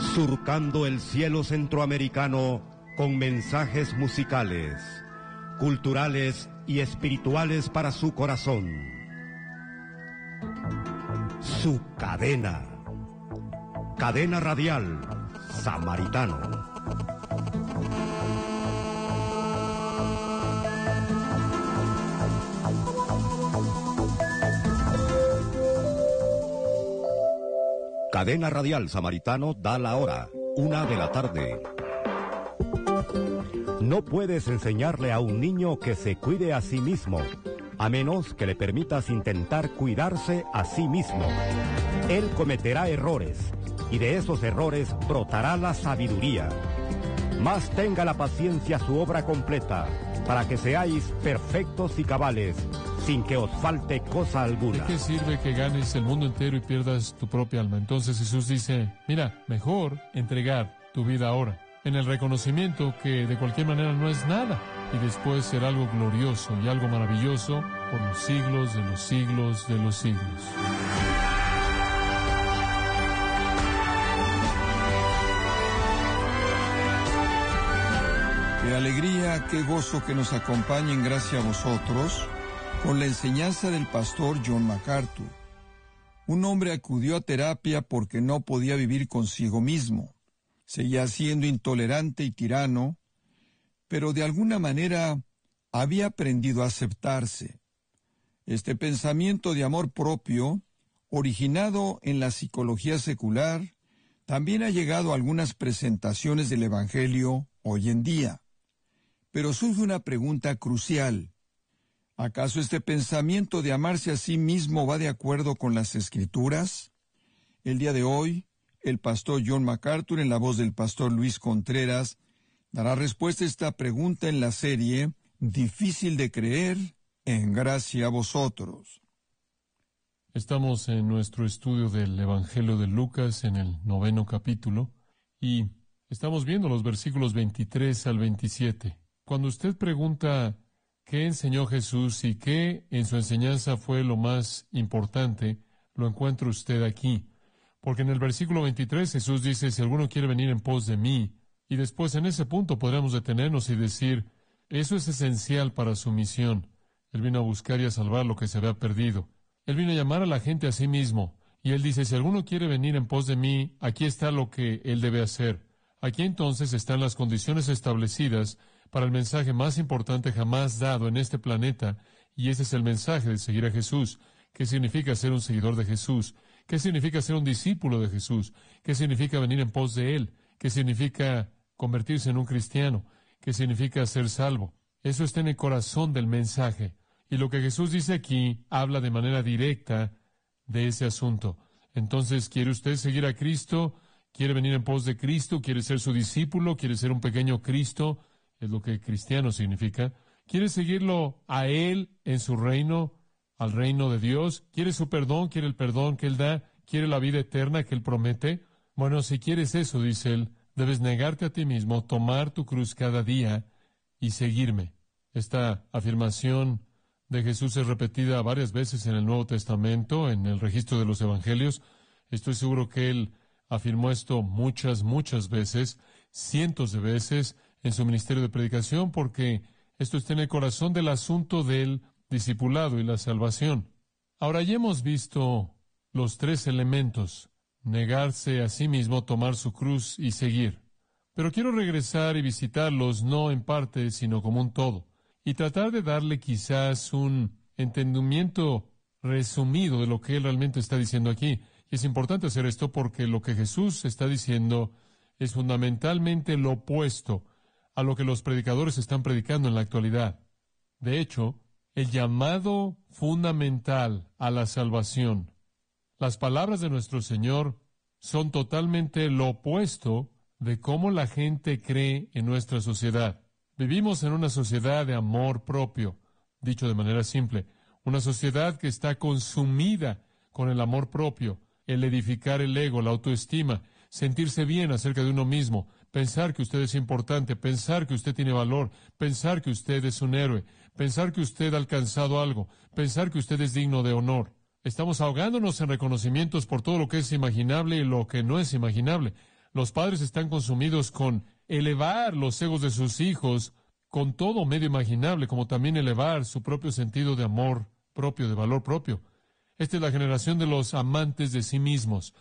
surcando el cielo centroamericano con mensajes musicales, culturales y espirituales para su corazón. Su cadena. Cadena Radial Samaritano. Cadena Radial Samaritano da la hora, 1:00 p.m. No puedes enseñarle a un niño que se cuide a sí mismo, a menos que le permitas intentar cuidarse a sí mismo. Él cometerá errores, y de esos errores brotará la sabiduría. Mas tenga la paciencia su obra completa, para que seáis perfectos y cabales, sin que os falte cosa alguna. ¿De qué sirve que ganes el mundo entero y pierdas tu propia alma? Entonces Jesús dice, mira, mejor entregar tu vida ahora, en el reconocimiento que de cualquier manera no es nada, y después será algo glorioso y algo maravilloso por los siglos de los siglos de los siglos. Qué alegría, qué gozo que nos acompañen, gracias a vosotros, con la enseñanza del pastor John MacArthur. Un hombre acudió a terapia porque no podía vivir consigo mismo. Seguía siendo intolerante y tirano, pero de alguna manera había aprendido a aceptarse. Este pensamiento de amor propio, originado en la psicología secular, también ha llegado a algunas presentaciones del Evangelio hoy en día. Pero surge una pregunta crucial. ¿Acaso este pensamiento de amarse a sí mismo va de acuerdo con las Escrituras? El día de hoy, el pastor John MacArthur, en la voz del pastor Luis Contreras, dará respuesta a esta pregunta en la serie Difícil de creer, en gracia a vosotros. Estamos en nuestro estudio del Evangelio de Lucas, en el 9º capítulo, y estamos viendo los versículos 23 al 27. Cuando usted pregunta qué enseñó Jesús y qué en su enseñanza fue lo más importante, lo encuentra usted aquí. Porque en el versículo 23 Jesús dice, si alguno quiere venir en pos de mí, y después en ese punto podremos detenernos y decir, eso es esencial para su misión. Él vino a buscar y a salvar lo que se había perdido. Él vino a llamar a la gente a sí mismo. Y él dice, si alguno quiere venir en pos de mí, aquí está lo que él debe hacer. Aquí entonces están las condiciones establecidas para el mensaje más importante jamás dado en este planeta, y ese es el mensaje de seguir a Jesús. ¿Qué significa ser un seguidor de Jesús? ¿Qué significa ser un discípulo de Jesús? ¿Qué significa venir en pos de Él? ¿Qué significa convertirse en un cristiano? ¿Qué significa ser salvo? Eso está en el corazón del mensaje. Y lo que Jesús dice aquí habla de manera directa de ese asunto. Entonces, ¿quiere usted seguir a Cristo? ¿Quiere venir en pos de Cristo? ¿Quiere ser su discípulo? ¿Quiere ser un pequeño Cristo? Es lo que cristiano significa. ¿Quiere seguirlo a Él en su reino, al reino de Dios? ¿Quiere su perdón? ¿Quiere el perdón que Él da? ¿Quiere la vida eterna que Él promete? Bueno, si quieres eso, dice Él, debes negarte a ti mismo, tomar tu cruz cada día y seguirme. Esta afirmación de Jesús es repetida varias veces en el Nuevo Testamento, en el registro de los Evangelios. Estoy seguro que Él afirmó esto muchas veces, cientos de veces, en su ministerio de predicación, porque esto está en el corazón del asunto del discipulado y la salvación. Ahora ya hemos visto los tres elementos: negarse a sí mismo, tomar su cruz y seguir. Pero quiero regresar y visitarlos no en parte, sino como un todo, y tratar de darle quizás un entendimiento resumido de lo que Él realmente está diciendo aquí. Y es importante hacer esto porque lo que Jesús está diciendo es fundamentalmente lo opuesto a lo que los predicadores están predicando en la actualidad. De hecho, el llamado fundamental a la salvación, las palabras de nuestro Señor, son totalmente lo opuesto de cómo la gente cree en nuestra sociedad. Vivimos en una sociedad de amor propio, dicho de manera simple, una sociedad que está consumida con el amor propio, el edificar el ego, la autoestima, sentirse bien acerca de uno mismo, pensar que usted es importante, pensar que usted tiene valor, pensar que usted es un héroe, pensar que usted ha alcanzado algo, pensar que usted es digno de honor. Estamos ahogándonos en reconocimientos por todo lo que es imaginable y lo que no es imaginable. Los padres están consumidos con elevar los egos de sus hijos con todo medio imaginable, como también elevar su propio sentido de amor propio, de valor propio. Esta es la generación de los amantes de sí mismos.